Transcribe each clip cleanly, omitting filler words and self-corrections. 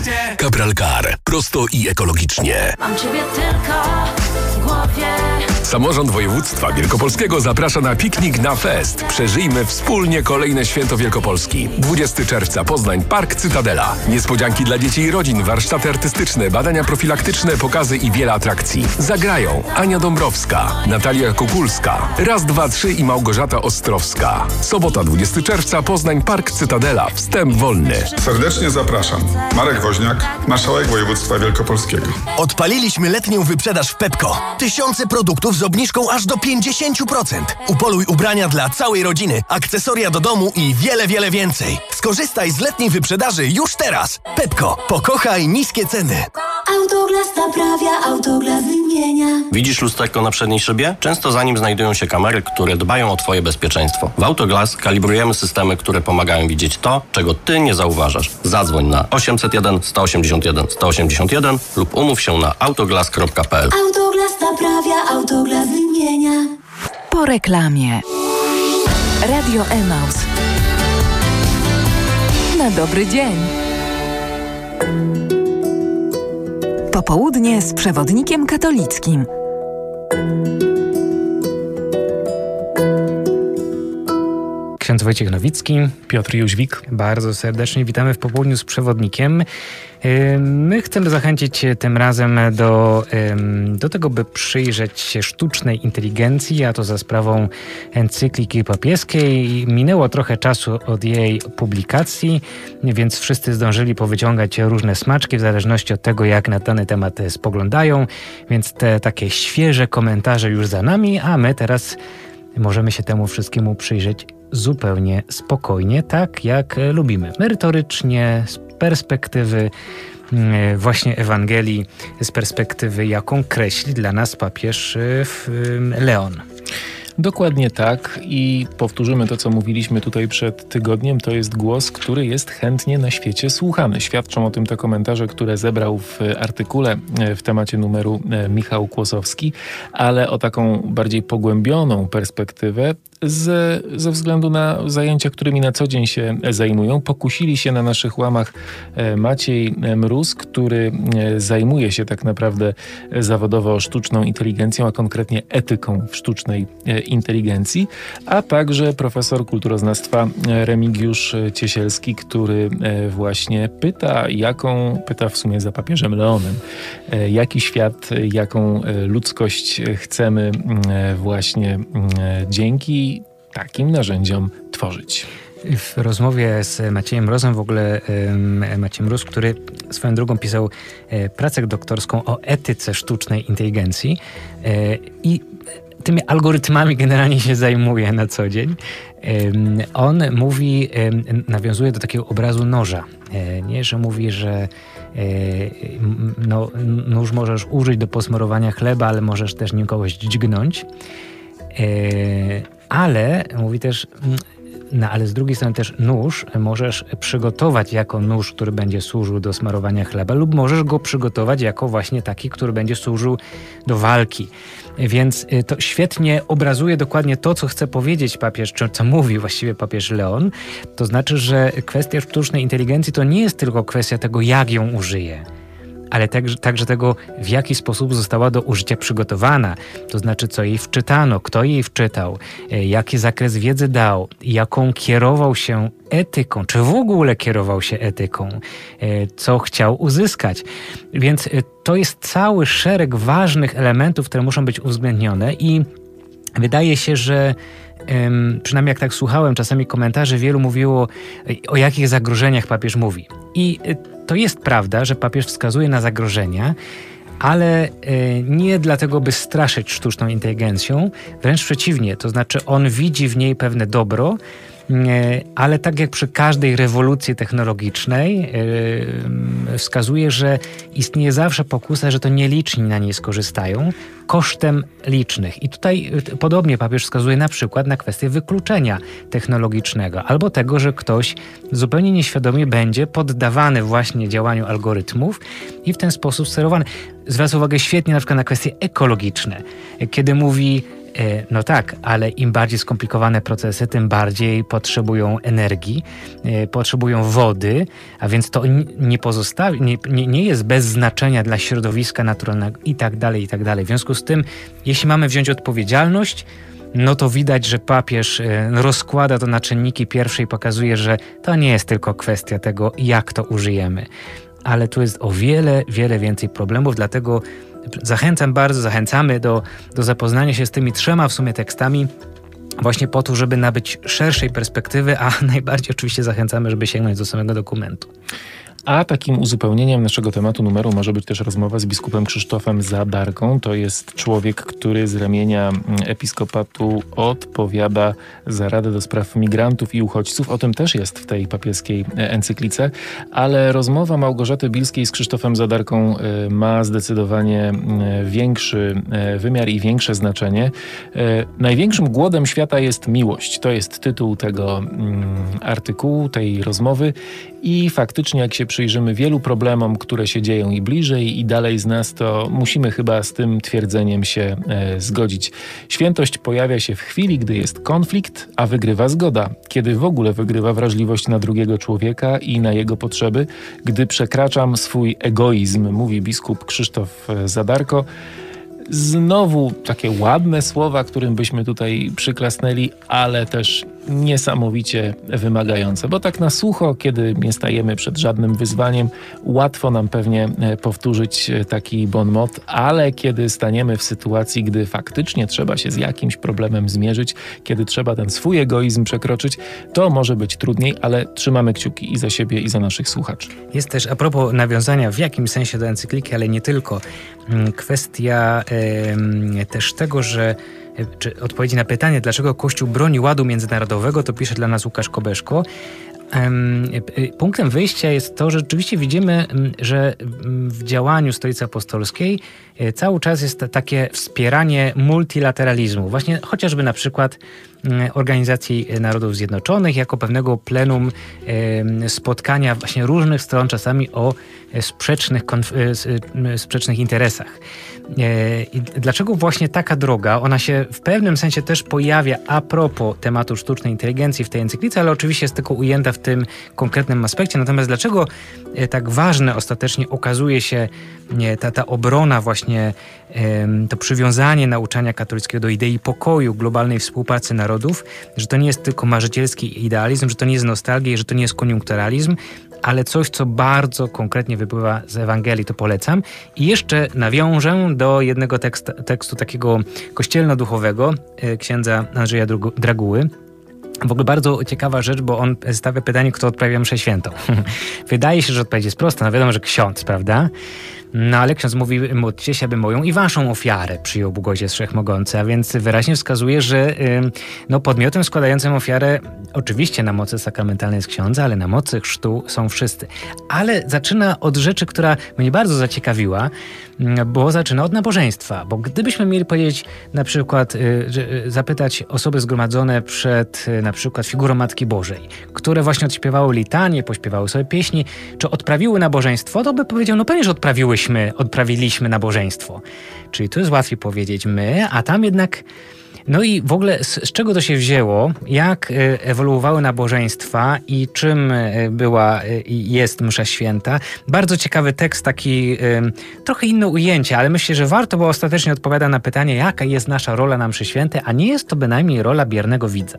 Cabral Car. Prosto i ekologicznie. Mam ciebie tylko w głowie. Samorząd Województwa Wielkopolskiego zaprasza na piknik na fest. Przeżyjmy wspólnie kolejne święto Wielkopolski. 20 czerwca Poznań, Park Cytadela. Niespodzianki dla dzieci i rodzin, warsztaty artystyczne, badania profilaktyczne, pokazy i wiele atrakcji. Zagrają Ania Dąbrowska, Natalia Kukulska, Raz, dwa, trzy i Małgorzata Ostrowska. Sobota 20 czerwca Poznań, Park Cytadela. Wstęp wolny. Serdecznie zapraszam. Marek Woźniak, marszałek województwa wielkopolskiego. Odpaliliśmy letnią wyprzedaż w Pepco. Tysiące produktów z obniżką aż do 50%. Upoluj ubrania dla całej rodziny, akcesoria do domu i wiele więcej. Skorzystaj z letniej wyprzedaży już teraz. Pepco. Pokochaj niskie ceny. Autoglas naprawia, Autoglas wymienia. Widzisz lusterko na przedniej szybie? Często za nim znajdują się kamery, które dbają o Twoje bezpieczeństwo. W Autoglas kalibrujemy systemy, które pomagają widzieć to, czego Ty nie zauważasz. Zadzwoń na 801 181 181 lub umów się na autoglas.pl. Autoglas naprawia, Autoglas wymienia. Po reklamie. Radio Emaus. Na dobry dzień. Popołudnie z przewodnikiem katolickim. Ksiądz Wojciech Nowicki, Piotr Jóźwik. bardzo serdecznie witamy w Popołudniu z przewodnikiem. My chcemy zachęcić tym razem do tego, by przyjrzeć się sztucznej inteligencji, a to za sprawą encykliki papieskiej. Minęło trochę czasu od jej publikacji, więc wszyscy zdążyli powyciągać różne smaczki w zależności od tego, jak na dany temat spoglądają, więc te takie świeże komentarze już za nami, a my teraz możemy się temu wszystkiemu przyjrzeć zupełnie spokojnie, tak jak lubimy. Merytorycznie, z perspektywy właśnie Ewangelii, z perspektywy, jaką kreśli dla nas papież Leon. Dokładnie tak i powtórzymy to, co mówiliśmy tutaj przed tygodniem. To jest głos, który jest chętnie na świecie słuchany. Świadczą o tym te komentarze, które zebrał w artykule w temacie numeru Michał Kłosowski, ale o taką bardziej pogłębioną perspektywę ze względu na zajęcia, którymi na co dzień się zajmują. Pokusili się na naszych łamach Maciej Mróz, który zajmuje się tak naprawdę zawodowo sztuczną inteligencją, a konkretnie etyką w sztucznej inteligencji, a także profesor kulturoznawstwa Remigiusz Ciesielski, który właśnie pyta w sumie za papieżem Leonem, jaki świat, jaką ludzkość chcemy właśnie dzięki takim narzędziom tworzyć. W rozmowie z Maciejem Mrozem, w ogóle Maciej Mróz, który swoją drogą pisał pracę doktorską o etyce sztucznej inteligencji i tymi algorytmami generalnie się zajmuje na co dzień. On mówi, nawiązuje do takiego obrazu noża, nie? Że mówi, że nóż możesz użyć do posmarowania chleba, ale możesz też nim kogoś dźgnąć. Ale mówi też, ale z drugiej strony też nóż możesz przygotować jako nóż, który będzie służył do smarowania chleba, lub możesz go przygotować jako właśnie taki, który będzie służył do walki. Więc to świetnie obrazuje dokładnie to, co chce powiedzieć papież, czy co mówi właściwie papież Leon. To znaczy, że kwestia sztucznej inteligencji to nie jest tylko kwestia tego, jak ją użyje, ale także tego, w jaki sposób została do użycia przygotowana. To znaczy, co jej wczytano, kto jej wczytał, jaki zakres wiedzy dał, jaką kierował się etyką, czy w ogóle kierował się etyką, co chciał uzyskać. Więc to jest cały szereg ważnych elementów, które muszą być uwzględnione i wydaje się, że przynajmniej jak tak słuchałem czasami komentarzy, wielu mówiło, o jakich zagrożeniach papież mówi. I to jest prawda, że papież wskazuje na zagrożenia, ale nie dlatego, by straszyć sztuczną inteligencją, wręcz przeciwnie, to znaczy on widzi w niej pewne dobro, ale tak jak przy każdej rewolucji technologicznej wskazuje, że istnieje zawsze pokusa, że to nieliczni na niej skorzystają kosztem licznych. I tutaj podobnie papież wskazuje na przykład na kwestię wykluczenia technologicznego albo tego, że ktoś zupełnie nieświadomie będzie poddawany właśnie działaniu algorytmów i w ten sposób sterowany. Zwraca uwagę świetnie na przykład na kwestie ekologiczne, kiedy mówi, No tak, ale im bardziej skomplikowane procesy, tym bardziej potrzebują energii, potrzebują wody, a więc to nie jest bez znaczenia dla środowiska naturalnego i tak dalej, i tak dalej. W związku z tym, jeśli mamy wziąć odpowiedzialność, no to widać, że papież rozkłada to na czynniki pierwsze i pokazuje, że to nie jest tylko kwestia tego, jak to użyjemy. Ale tu jest o wiele, wiele więcej problemów, dlatego zachęcamy do zapoznania się z tymi 3 w sumie tekstami, właśnie po to, żeby nabyć szerszej perspektywy, a najbardziej oczywiście zachęcamy, żeby sięgnąć do samego dokumentu. A takim uzupełnieniem naszego tematu numeru może być też rozmowa z biskupem Krzysztofem Zadarką. To jest człowiek, który z ramienia episkopatu odpowiada za Radę do Spraw Migrantów i Uchodźców. O tym też jest w tej papieskiej encyklice. Ale rozmowa Małgorzaty Bilskiej z Krzysztofem Zadarką ma zdecydowanie większy wymiar i większe znaczenie. Największym głodem świata jest miłość. To jest tytuł tego artykułu, tej rozmowy. I faktycznie, jak się przyjrzymy wielu problemom, które się dzieją i bliżej, i dalej z nas, to musimy chyba z tym twierdzeniem się zgodzić. Świętość pojawia się w chwili, gdy jest konflikt, a wygrywa zgoda. Kiedy w ogóle wygrywa wrażliwość na drugiego człowieka i na jego potrzeby. Gdy przekraczam swój egoizm, mówi biskup Krzysztof Zadarko. Znowu takie ładne słowa, którym byśmy tutaj przyklasnęli, ale też niesamowicie wymagające. Bo tak na sucho, kiedy nie stajemy przed żadnym wyzwaniem, łatwo nam pewnie powtórzyć taki bon mot, ale kiedy staniemy w sytuacji, gdy faktycznie trzeba się z jakimś problemem zmierzyć, kiedy trzeba ten swój egoizm przekroczyć, to może być trudniej, ale trzymamy kciuki i za siebie, i za naszych słuchaczy. Jest też, a propos nawiązania w jakimś sensie do encykliki, ale nie tylko, kwestia też tego, że czy odpowiedzi na pytanie, dlaczego Kościół broni ładu międzynarodowego, to pisze dla nas Łukasz Kobeszko. Punktem wyjścia jest to, że rzeczywiście widzimy, że w działaniu Stolicy Apostolskiej cały czas jest takie wspieranie multilateralizmu. Właśnie chociażby na przykład Organizacji Narodów Zjednoczonych jako pewnego plenum spotkania właśnie różnych stron, czasami o sprzecznych interesach. I dlaczego właśnie taka droga? Ona się w pewnym sensie też pojawia a propos tematu sztucznej inteligencji w tej encyklice, ale oczywiście jest tylko ujęta w tym konkretnym aspekcie. Natomiast dlaczego tak ważne ostatecznie okazuje się ta obrona właśnie, to przywiązanie nauczania katolickiego do idei pokoju, globalnej współpracy narodów, że to nie jest tylko marzycielski idealizm, że to nie jest nostalgia, że to nie jest koniunkturalizm, ale coś, co bardzo konkretnie wypływa z Ewangelii, to polecam. I jeszcze nawiążę do jednego tekstu takiego kościelno-duchowego księdza Andrzeja Draguły. W ogóle bardzo ciekawa rzecz, bo on stawia pytanie, kto odprawia mszę świętą. Wydaje się, że odpowiedź jest prosta. No wiadomo, że ksiądz, prawda? No ale ksiądz mówi, módlcie się, aby moją i waszą ofiarę przyjął Bóg Ojciec Wszechmogący, a więc wyraźnie wskazuje, że podmiotem składającym ofiarę oczywiście na mocy sakramentalnej jest ksiądz, ale na mocy chrztu są wszyscy. Ale zaczyna od rzeczy, która mnie bardzo zaciekawiła, bo zaczyna od nabożeństwa. Bo gdybyśmy mieli powiedzieć na przykład, zapytać osoby zgromadzone przed na przykład figurą Matki Bożej, które właśnie odśpiewały litanię, pośpiewały sobie pieśni, czy odprawiły nabożeństwo, to by powiedział, no pewnie, że odprawiliśmy nabożeństwo. Czyli tu jest łatwiej powiedzieć my, a tam jednak... No i w ogóle z czego to się wzięło, jak ewoluowały nabożeństwa i czym była i jest msza święta. Bardzo ciekawy tekst, taki trochę inne ujęcie, ale myślę, że warto, bo ostatecznie odpowiada na pytanie, jaka jest nasza rola na mszy świętej, a nie jest to bynajmniej rola biernego widza.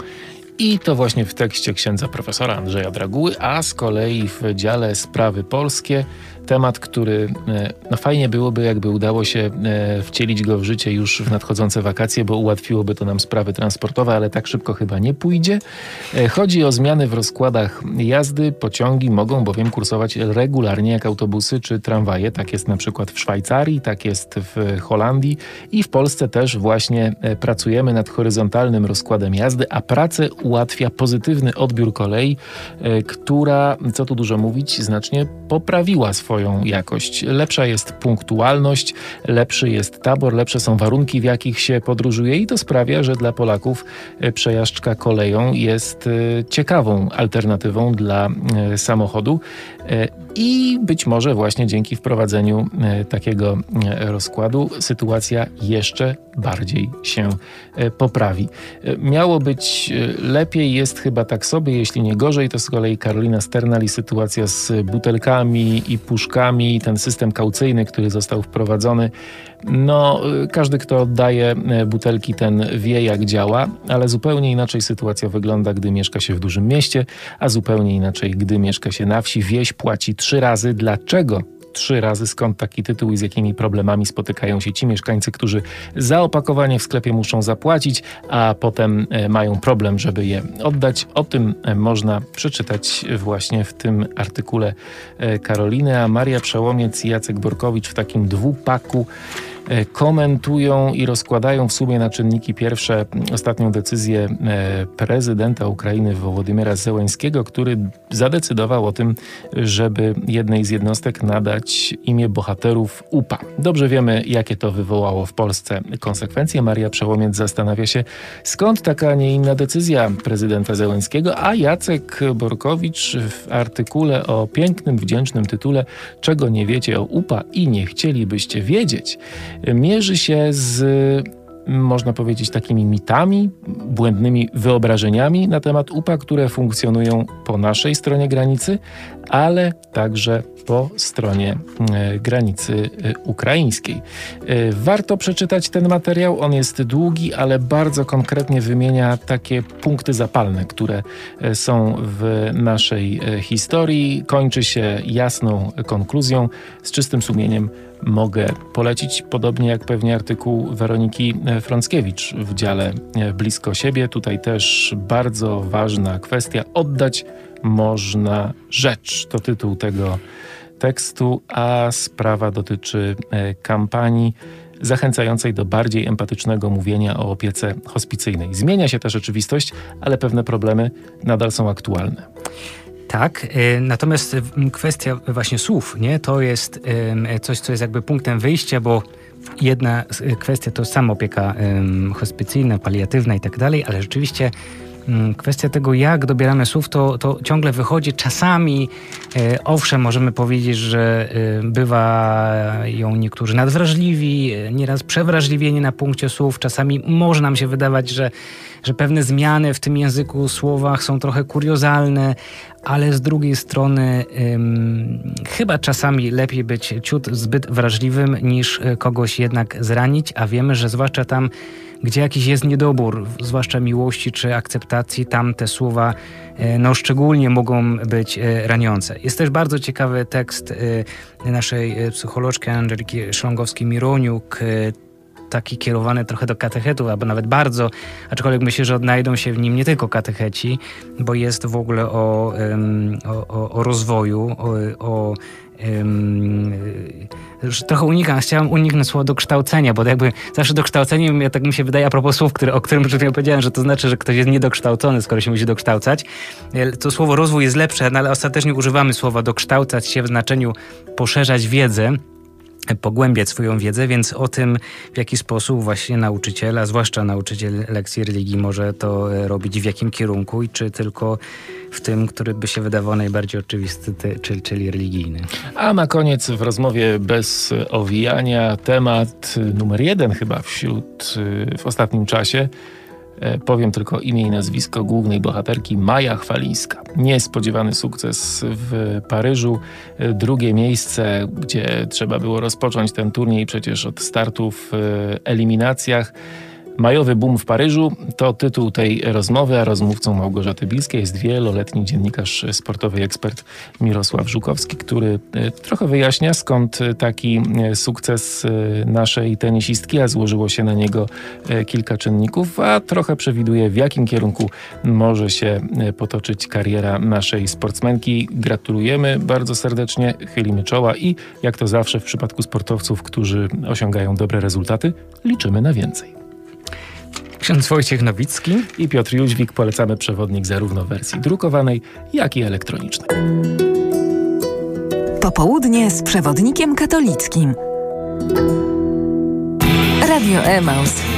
I to właśnie w tekście księdza profesora Andrzeja Draguły, a z kolei w dziale Sprawy Polskie temat, który fajnie byłoby, jakby udało się wcielić go w życie już w nadchodzące wakacje, bo ułatwiłoby to nam sprawy transportowe, ale tak szybko chyba nie pójdzie. Chodzi o zmiany w rozkładach jazdy. Pociągi mogą bowiem kursować regularnie jak autobusy czy tramwaje. Tak jest na przykład w Szwajcarii, tak jest w Holandii i w Polsce też właśnie pracujemy nad horyzontalnym rozkładem jazdy, a pracę ułatwia pozytywny odbiór kolei, która, co tu dużo mówić, znacznie poprawiła swoją jakość. Lepsza jest punktualność, lepszy jest tabor, lepsze są warunki, w jakich się podróżuje i to sprawia, że dla Polaków przejażdżka koleją jest ciekawą alternatywą dla samochodu. I być może właśnie dzięki wprowadzeniu takiego rozkładu sytuacja jeszcze bardziej się poprawi. Miało być lepiej, jest chyba tak sobie, jeśli nie gorzej. To z kolei Karolina Sternal i sytuacja z butelkami i puszkami, ten system kaucyjny, który został wprowadzony. No, każdy, kto oddaje butelki, ten wie, jak działa, ale zupełnie inaczej sytuacja wygląda, gdy mieszka się w dużym mieście, a zupełnie inaczej, gdy mieszka się na wsi. Wieś płaci 3 razy. Dlaczego 3 razy? Skąd taki tytuł i z jakimi problemami spotykają się ci mieszkańcy, którzy za opakowanie w sklepie muszą zapłacić, a potem mają problem, żeby je oddać? O tym można przeczytać właśnie w tym artykule Karoliny, a Maria Przełomiec i Jacek Borkowicz w takim dwupaku komentują i rozkładają w sumie na czynniki pierwsze ostatnią decyzję prezydenta Ukrainy Wołodymyra Zełenskiego, który zadecydował o tym, żeby jednej z jednostek nadać imię bohaterów UPA. Dobrze wiemy, jakie to wywołało w Polsce konsekwencje. Maria Przełomiec zastanawia się, skąd taka, a nie inna decyzja prezydenta Zełenskiego, a Jacek Borkowicz w artykule o pięknym, wdzięcznym tytule "Czego nie wiecie o UPA i nie chcielibyście wiedzieć", mierzy się z, można powiedzieć, takimi mitami, błędnymi wyobrażeniami na temat UPA, które funkcjonują po naszej stronie granicy, ale także po stronie granicy ukraińskiej. Warto przeczytać ten materiał, on jest długi, ale bardzo konkretnie wymienia takie punkty zapalne, które są w naszej historii. Kończy się jasną konkluzją, z czystym sumieniem mogę polecić, podobnie jak pewnie artykuł Weroniki Frąckiewicz w dziale Blisko siebie. Tutaj też bardzo ważna kwestia: oddać można rzecz. To tytuł tego tekstu, a sprawa dotyczy kampanii zachęcającej do bardziej empatycznego mówienia o opiece hospicyjnej. Zmienia się ta rzeczywistość, ale pewne problemy nadal są aktualne. Tak, natomiast kwestia właśnie słów, nie? To jest coś, co jest jakby punktem wyjścia, bo jedna kwestia to sama opieka hospicyjna, paliatywna i tak dalej, ale rzeczywiście kwestia tego, jak dobieramy słów, to ciągle wychodzi. Czasami, owszem, możemy powiedzieć, że bywają niektórzy nadwrażliwi, nieraz przewrażliwieni na punkcie słów. Czasami może nam się wydawać, że pewne zmiany w tym języku, słowach są trochę kuriozalne, ale z drugiej strony chyba czasami lepiej być ciut zbyt wrażliwym, niż kogoś jednak zranić, a wiemy, że zwłaszcza tam, gdzie jakiś jest niedobór, zwłaszcza miłości czy akceptacji, tam te słowa szczególnie mogą być raniące. Jest też bardzo ciekawy tekst naszej psycholożki Angeliki Szlągowskiej-Mironiuk, taki kierowany trochę do katechetów, albo nawet bardzo, aczkolwiek myślę, że odnajdą się w nim nie tylko katecheci, bo jest w ogóle o rozwoju, trochę chciałem uniknąć słowa dokształcenia, bo jakby zawsze dokształcenie, tak mi się wydaje, a propos słów, o którym przed chwilą powiedziałem, że to znaczy, że ktoś jest niedokształcony, skoro się musi dokształcać. To słowo rozwój jest lepsze, ale ostatecznie używamy słowa dokształcać się w znaczeniu poszerzać wiedzę, pogłębiać swoją wiedzę, więc o tym, w jaki sposób właśnie nauczyciela, zwłaszcza nauczyciel lekcji religii, może to robić, w jakim kierunku i czy tylko w tym, który by się wydawał najbardziej oczywisty, czyli religijny. A na koniec w rozmowie bez owijania temat numer 1 chyba w ostatnim czasie. Powiem tylko imię i nazwisko głównej bohaterki, Maja Chwalińska. Niespodziewany sukces w Paryżu. 2. miejsce, gdzie trzeba było rozpocząć ten turniej przecież od startu w eliminacjach. Majowy boom w Paryżu to tytuł tej rozmowy, a rozmówcą Małgorzaty Bilskiej jest wieloletni dziennikarz sportowy, ekspert Mirosław Żukowski, który trochę wyjaśnia, skąd taki sukces naszej tenisistki, a złożyło się na niego kilka czynników, a trochę przewiduje, w jakim kierunku może się potoczyć kariera naszej sportsmenki. Gratulujemy bardzo serdecznie, chylimy czoła i jak to zawsze w przypadku sportowców, którzy osiągają dobre rezultaty, liczymy na więcej. Ksiądz Wojciech Nowicki i Piotr Jóźwik. Polecamy przewodnik zarówno w wersji drukowanej, jak i elektronicznej. Popołudnie z przewodnikiem katolickim. Radio Emaus.